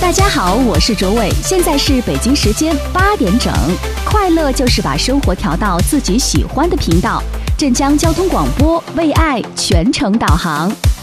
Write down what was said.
大家好，我是卓伟，现在是北京时间8点整。快乐就是把生活调到自己喜欢的频道。镇江交通广播为爱全程导航。